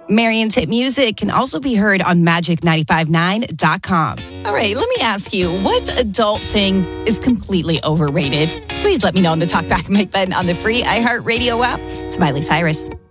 Marion's hit music can also be heard on magic959.com. All right, let me ask you, what adult thing is completely overrated? Please let me know in the Talkback Mike Ben on the free iHeartRadio app. It's Miley Cyrus.